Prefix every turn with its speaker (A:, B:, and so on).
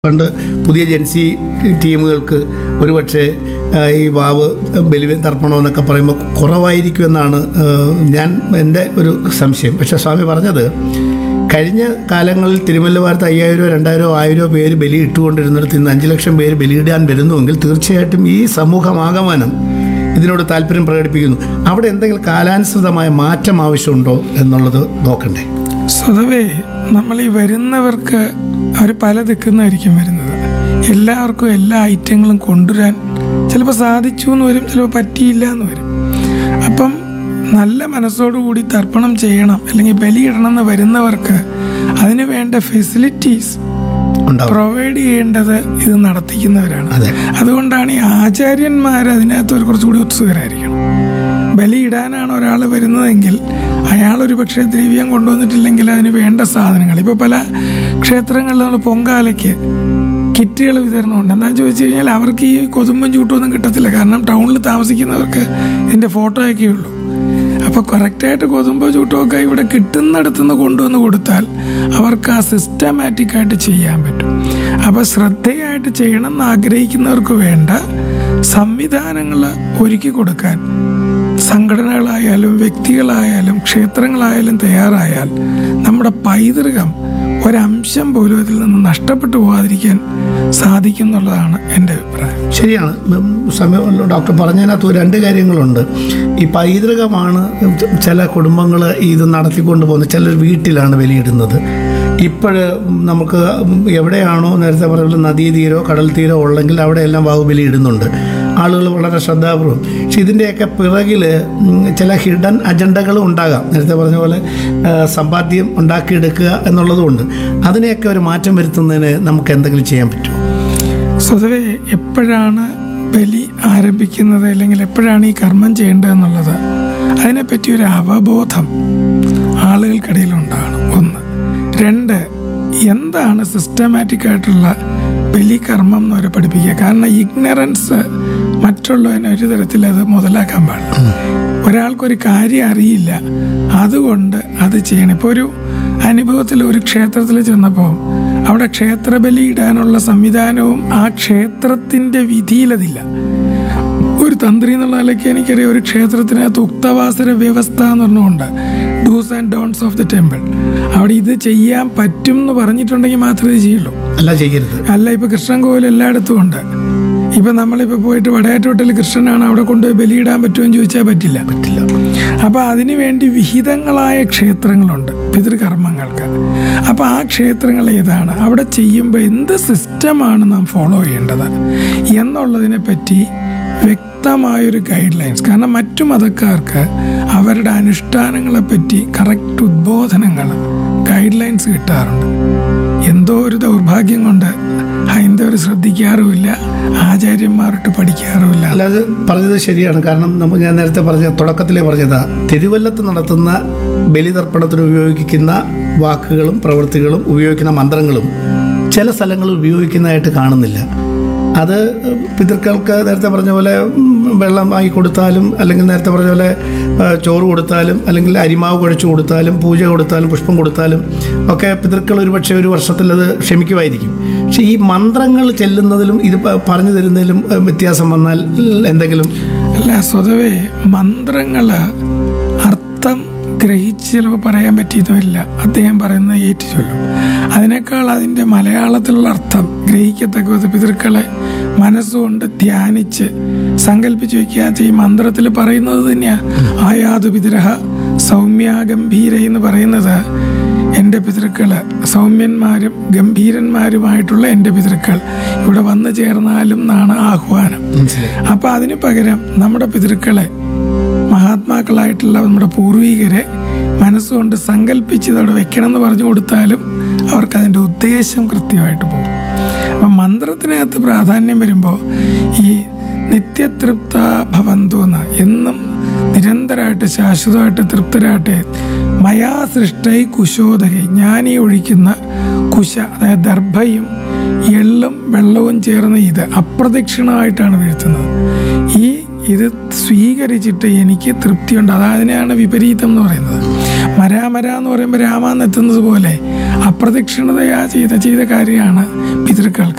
A: പണ്ട് പുതിയ ജൻസി ടീമുകൾക്ക് ഒരുപക്ഷെ ഈ വാവ് ബലി തർപ്പണമെന്നൊക്കെ പറയുമ്പോൾ കുറവായിരിക്കുമെന്നാണ് എൻ്റെ ഒരു സംശയം. പക്ഷേ സ്വാമി പറഞ്ഞത് കഴിഞ്ഞ കാലങ്ങളിൽ തിരുവല്ലവാരത്ത് 5000 2000 1000 പേര് ബലി ഇട്ടുകൊണ്ടിരുന്നിടത്ത് ഇന്ന് 5 ലക്ഷം പേര് ബലിയിടാൻ വരുന്നുവെങ്കിൽ തീർച്ചയായിട്ടും ഈ സമൂഹമാകമാനം ഇതിനോട് താല്പര്യം പ്രകടിപ്പിക്കുന്നു. അവിടെ എന്തെങ്കിലും കാലാനുസൃതമായ മാറ്റം ആവശ്യമുണ്ടോ എന്നുള്ളത് നോക്കണ്ടേ?
B: സ്വതവേ നമ്മൾ ഈ വരുന്നവർക്ക് അവർ പല ദിക്കുന്നായിരിക്കും വരുന്നത്. എല്ലാവർക്കും എല്ലാ ഐറ്റങ്ങളും കൊണ്ടുവരാൻ ചിലപ്പോൾ സാധിച്ചു എന്ന് വരും, ചിലപ്പോൾ പറ്റിയില്ല എന്ന് വരും. അപ്പം നല്ല മനസ്സോടുകൂടി തർപ്പണം ചെയ്യണം അല്ലെങ്കിൽ ബലിയിടണം എന്ന് വരുന്നവർക്ക് അതിന് വേണ്ട ഫെസിലിറ്റീസ് പ്രൊവൈഡ് ചെയ്യേണ്ടത് ഇത് നടത്തിക്കുന്നവരാണ്. അതുകൊണ്ടാണ് ഈ ആചാര്യന്മാർ അതിനകത്ത് ഒരു കുറച്ചുകൂടി ഉത്സുകരായിരിക്കണം. ബലിയിടാനാണ് ഒരാൾ വരുന്നതെങ്കിൽ അയാൾ ഒരു പക്ഷേ ദ്രവ്യം കൊണ്ടുവന്നിട്ടില്ലെങ്കിൽ അതിന് വേണ്ട സാധനങ്ങൾ ഇപ്പോൾ പല ക്ഷേത്രങ്ങളിൽ നമ്മൾ പൊങ്കാലയ്ക്ക് കിറ്റുകൾ വിതരണമുണ്ട്. എന്താണെന്ന് ചോദിച്ചു കഴിഞ്ഞാൽ അവർക്ക് ഈ കൊതുമ്പും ചൂട്ടൊന്നും കിട്ടത്തില്ല. കാരണം ടൗണിൽ താമസിക്കുന്നവർക്ക് ഇതിൻ്റെ ഫോട്ടോയൊക്കെ ഉള്ളൂ. അപ്പോൾ കറക്റ്റായിട്ട് കൊതുമ്പോ ചൂട്ടമൊക്കെ ഇവിടെ കിട്ടുന്നിടത്തുനിന്ന് കൊണ്ടുവന്ന് കൊടുത്താൽ അവർക്ക് ആ സിസ്റ്റമാറ്റിക്കായിട്ട് ചെയ്യാൻ പറ്റും. അപ്പോൾ ശ്രദ്ധയായിട്ട് ചെയ്യണം എന്ന് ആഗ്രഹിക്കുന്നവർക്ക് വേണ്ട സംവിധാനങ്ങൾ ഒരുക്കി കൊടുക്കാൻ സംഘടനകളായാലും വ്യക്തികളായാലും ക്ഷേത്രങ്ങളായാലും തയ്യാറായാൽ നമ്മുടെ പൈതൃകം ഒരംശം പോലും അതിൽ നിന്ന് നഷ്ടപ്പെട്ടു പോകാതിരിക്കാൻ സാധിക്കും എന്നുള്ളതാണ് എൻ്റെ അഭിപ്രായം.
A: ശരിയാണ് ഡോക്ടർ പറഞ്ഞതിനകത്ത് 2 കാര്യങ്ങളുണ്ട്. ഈ പൈതൃകമാണ് ചില കുടുംബങ്ങൾ ഇത് നടത്തിക്കൊണ്ട് പോകുന്നത്. ചിലർ വീട്ടിലാണ് ബലിയിടുന്നത്. നമുക്ക് എവിടെയാണോ നേരത്തെ പറഞ്ഞ നദീതീരോ കടൽ തീരോ ഉള്ളെങ്കിൽ അവിടെയെല്ലാം ബാഹുബലി ഇടുന്നുണ്ട് ആളുകൾ വളരെ ശ്രദ്ധാപൂർവം. പക്ഷെ ഇതിൻ്റെയൊക്കെ പിറകിൽ ചില ഹിഡൻ അജണ്ടകളും ഉണ്ടാകാം. നേരത്തെ പറഞ്ഞ പോലെ സമ്പാദ്യം ഉണ്ടാക്കിയെടുക്കുക എന്നുള്ളതുകൊണ്ട് അതിനെയൊക്കെ ഒരു മാറ്റം വരുത്തുന്നതിന് നമുക്ക് എന്തെങ്കിലും ചെയ്യാൻ പറ്റുമോ?
B: സ്വതവേ എപ്പോഴാണ് ബലി ആരംഭിക്കുന്നത് അല്ലെങ്കിൽ എപ്പോഴാണ് ഈ കർമ്മം ചെയ്യേണ്ടതെന്നുള്ളത് അതിനെപ്പറ്റി ഒരു അവബോധം ആളുകൾക്കിടയിൽ ഉണ്ടാകണം. 1. 2, എന്താണ് സിസ്റ്റമാറ്റിക് ആയിട്ടുള്ള ബലികർമ്മം എന്ന് വരെ പഠിപ്പിക്കുക. കാരണം ഇഗ്നറൻസ് മറ്റുള്ളവനെ ഒരു തരത്തിൽ അത് മുതലാക്കാൻ പാടില്ല. ഒരാൾക്കൊരു കാര്യം അറിയില്ല, അതുകൊണ്ട് അത് ചെയ്യണം. ഇപ്പോൾ ഒരു അനുഭവത്തിൽ ഒരു ക്ഷേത്രത്തിൽ ചെന്നപ്പോൾ അവിടെ ക്ഷേത്രബലി ഇടാനുള്ള സംവിധാനവും ആ ക്ഷേത്രത്തിൻ്റെ വിധിയിലതില്ല. ഒരു തന്ത്രി എന്നുള്ള നിലയ്ക്ക് എനിക്കറിയാം ഒരു ക്ഷേത്രത്തിനകത്ത് ഉക്തവാസര വ്യവസ്ഥ എന്ന് പറഞ്ഞുകൊണ്ട് dos and don'ts of the temple അവിടെ ഇത് ചെയ്യാൻ പറ്റും എന്ന് പറഞ്ഞിട്ടുണ്ടെങ്കിൽ മാത്രമേ ഇത് ചെയ്യുള്ളൂ,
A: അല്ല ചെയ്യരുത്.
B: അല്ല ഇപ്പൊ കൃഷ്ണൻ കോവിൽ എല്ലായിടത്തും ഉണ്ട്. ഇപ്പൊ നമ്മളിപ്പോ പോയിട്ട് വടയാറ്റോട്ടിൽ കൃഷ്ണനാണ് അവിടെ കൊണ്ടുപോയി ബലിയിടാൻ പറ്റുമെന്ന് ചോദിച്ചാൽ പറ്റില്ല. അപ്പൊ അതിനു വേണ്ടി വിഹിതങ്ങളായ ക്ഷേത്രങ്ങളുണ്ട് പിതൃകർമ്മങ്ങൾക്ക്. അപ്പൊ ആ ക്ഷേത്രങ്ങൾ ഏതാണ്, അവിടെ ചെയ്യുമ്പോൾ എന്ത് സിസ്റ്റമാണ് നാം ഫോളോ ചെയ്യേണ്ടത് എന്നുള്ളതിനെ പറ്റി വ്യക്തമായൊരു ഗൈഡ് ലൈൻസ്. കാരണം മറ്റു മതക്കാർക്ക് അവരുടെ അനുഷ്ഠാനങ്ങളെപ്പറ്റി കറക്റ്റ് ഉദ്ബോധനങ്ങൾ ഗൈഡ് ലൈൻസ് കിട്ടാറുണ്ട്. എന്തോ ഒരു ദൗർഭാഗ്യം കൊണ്ട് ഹൈന്ദവർ ശ്രദ്ധിക്കാറുമില്ല, ആചാര്യന്മാരോട്ട് പഠിക്കാറുമില്ല.
A: അല്ലാതെ പറഞ്ഞത് ശരിയാണ്. കാരണം ഞാൻ നേരത്തെ തുടക്കത്തിലേ പറഞ്ഞതാ, തിരുവല്ലത്ത് നടത്തുന്ന ബലിതർപ്പണത്തിന് ഉപയോഗിക്കുന്ന വാക്കുകളും പ്രവൃത്തികളും ഉപയോഗിക്കുന്ന മന്ത്രങ്ങളും ചില സ്ഥലങ്ങളിൽ ഉപയോഗിക്കുന്നതായിട്ട് കാണുന്നില്ല. അത് പിതൃക്കൾക്ക് നേരത്തെ പറഞ്ഞ പോലെ വെള്ളം വാങ്ങി കൊടുത്താലും അല്ലെങ്കിൽ നേരത്തെ പറഞ്ഞ പോലെ ചോറ് കൊടുത്താലും അല്ലെങ്കിൽ അരിമാവ് കുഴച്ച് കൊടുത്താലും പൂജ കൊടുത്താലും പുഷ്പം കൊടുത്താലും ഒക്കെ പിതൃക്കൾ ഒരുപക്ഷെ ഒരു വർഷത്തിൽ അത് ക്ഷമിക്കുമായിരിക്കും. പക്ഷെ ഈ മന്ത്രങ്ങൾ ചെല്ലുന്നതിലും ഇത് പറഞ്ഞു തരുന്നതിലും വ്യത്യാസം വന്നാൽ എന്തെങ്കിലും
B: അല്ല, സ്വതവേ മന്ത്രങ്ങൾ അർത്ഥം ഗ്രഹിച്ച് ചിലപ്പോൾ പറയാൻ പറ്റിയതുമില്ല. അദ്ദേഹം പറയുന്നത് ഏറ്റു ചൊല്ലും. അതിനേക്കാൾ അതിൻ്റെ മലയാളത്തിലുള്ള അർത്ഥം ഗ്രഹിക്കത്തക്ക പിതൃക്കളെ മനസ്സുകൊണ്ട് ധ്യാനിച്ച് സങ്കല്പിച്ച് വയ്ക്കുക. ഈ മന്ത്രത്തിൽ പറയുന്നത് തന്നെയാ ആയാതു പിതൃഹ സൗമ്യ ഗംഭീര എന്ന് പറയുന്നത് എൻ്റെ പിതൃക്കൾ സൗമ്യന്മാരും ഗംഭീരന്മാരുമായിട്ടുള്ള എൻ്റെ പിതൃക്കൾ ഇവിടെ വന്നു ചേർന്നാലും എന്നാണ് ആഹ്വാനം. അപ്പം അതിന് പകരം നമ്മുടെ പിതൃക്കളെ മഹാത്മാക്കളായിട്ടുള്ള നമ്മുടെ പൂർവികരെ മനസ്സുകൊണ്ട് സങ്കല്പിച്ച് അവിടെ വെക്കണം എന്ന് പറഞ്ഞു കൊടുത്താലും അവർക്കതിൻ്റെ ഉദ്ദേശം കൃത്യമായിട്ട് പോകും. അപ്പം മന്ത്രത്തിനകത്ത് പ്രാധാന്യം വരുമ്പോൾ ഈ നിത്യതൃപ്ത ഭവന്തു എന്ന് എന്നും നിരന്തരമായിട്ട് ശാശ്വതമായിട്ട് തൃപ്തരായിട്ട് മയാ സൃഷ്ടൈ കുശോദകൈ ഞാനീ ഒഴിക്കുന്ന കുശ അതായത് ദർഭയും എള്ളും വെള്ളവും ചേർന്ന് ഇത് അപ്രദക്ഷിണമായിട്ടാണ് വീഴ്ത്തുന്നത്. ഇത് സ്വീകരിച്ചിട്ട് എനിക്ക് തൃപ്തിയുണ്ട്. അതിനെയാണ് വിപരീതം എന്ന് പറയുന്നത്. മരാമര എന്ന് പറയുമ്പോൾ രാമാന്ന് എത്തുന്നത് പോലെ അപ്രദക്ഷിണതയാ ചെയ്ത കാര്യമാണ് പിതൃക്കൾക്ക്.